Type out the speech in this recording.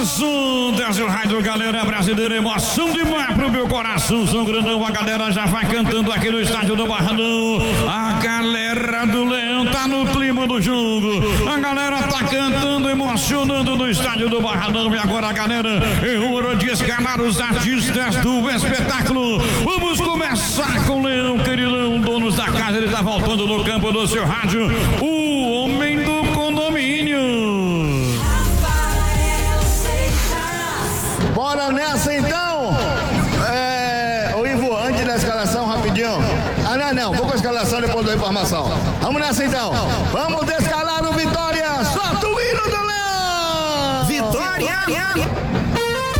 som, desce o rádio, galera brasileira, emoção demais pro meu coração, São Grandão, a galera já vai cantando aqui no estádio do Barradão, a galera do Leão tá no clima do jogo, a galera tá cantando, emocionando no estádio do Barradão, e agora a galera é hora de escalar os artistas do espetáculo. Vamos começar com o Leão, queridão, donos da casa, ele tá voltando no campo do seu rádio, o homem do condomínio. Bora nessa então! Ô Ivo, antes da escalação, rapidinho. Não, vou com a escalação depois da informação. Vamos nessa então! Vamos descalar o Vitória! Solta o hino do Leão! Vitória!